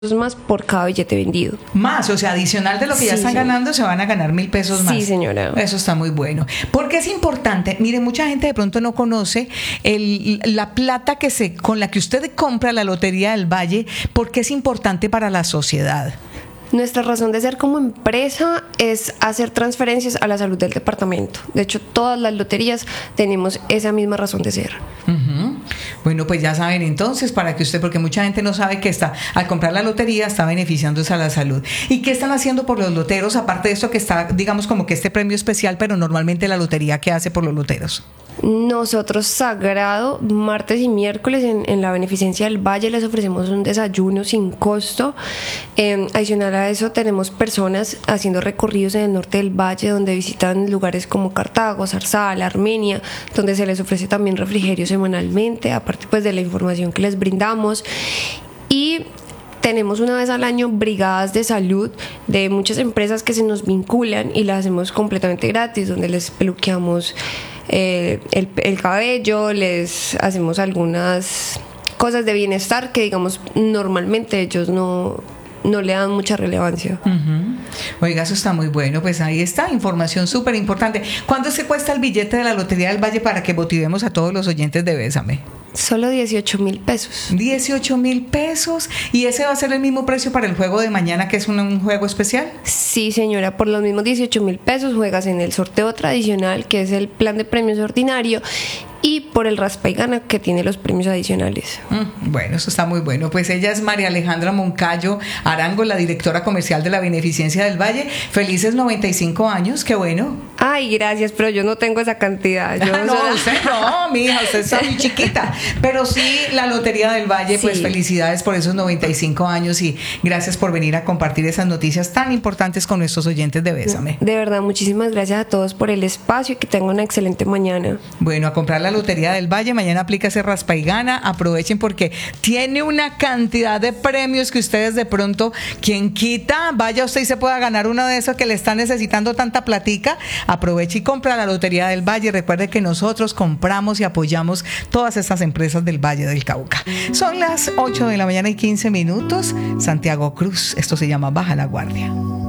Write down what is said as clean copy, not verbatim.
más por cada billete vendido. Más, o sea, adicional de lo que ya están ganando, se van a ganar 1.000 pesos más. Sí, señora. Eso está muy bueno. Porque es importante, mire, mucha gente de pronto no conoce la plata con la que usted compra la Lotería del Valle, porque es importante para la sociedad. Nuestra razón de ser como empresa es hacer transferencias a la salud del departamento. De hecho, todas las loterías tenemos esa misma razón de ser. Uh-huh. Bueno, pues ya saben entonces, porque mucha gente no sabe que al comprar la lotería está beneficiándose a la salud. ¿Y qué están haciendo por los loteros? Aparte de esto que está, digamos, como que este premio especial, pero normalmente la lotería, ¿qué hace por los loteros? Nosotros sagrado, martes y miércoles en la Beneficencia del Valle les ofrecemos un desayuno sin costo. Adicional a eso tenemos personas haciendo recorridos en el norte del Valle donde visitan lugares como Cartago, Zarzal, Armenia, donde se les ofrece también refrigerio semanalmente, aparte pues de la información que les brindamos. Y tenemos una vez al año brigadas de salud de muchas empresas que se nos vinculan y las hacemos completamente gratis, donde les peluqueamos el cabello, les hacemos algunas cosas de bienestar que digamos normalmente ellos no le dan mucha relevancia. Uh-huh. Oiga, eso está muy bueno. Pues ahí está, información súper importante. ¿Cuánto se cuesta el billete de la Lotería del Valle para que motivemos a todos los oyentes de Bésame? Solo 18,000 pesos. 18,000 pesos. ¿Y ese va a ser el mismo precio para el juego de mañana, que es un juego especial? Sí, señora, por los mismos 18,000 pesos juegas en el sorteo tradicional, que es el plan de premios ordinario, y por el raspa y gana, que tiene los premios adicionales. Bueno, eso está muy bueno. Pues ella es María Alejandra Moncayo Arango, la directora comercial de la Beneficencia del Valle. Felices 95 años, qué bueno. Ay, gracias, pero yo no tengo esa cantidad. Usted no, mija, usted está muy chiquita. Pero sí, la Lotería del Valle, sí. Pues felicidades por esos 95 años y gracias por venir a compartir esas noticias tan importantes con nuestros oyentes de Bésame. De verdad, muchísimas gracias a todos por el espacio y que tengan una excelente mañana. Bueno, a comprar la Lotería del Valle, mañana aplica ese raspa y gana, aprovechen porque tiene una cantidad de premios que ustedes de pronto, quien quita, vaya usted y se pueda ganar uno de esos que le están necesitando tanta platica, aproveche y compra la Lotería del Valle. Recuerde que nosotros compramos y apoyamos todas estas empresas del Valle del Cauca. Son las 8 de la mañana y 15 minutos. Santiago Cruz, esto se llama Baja la Guardia.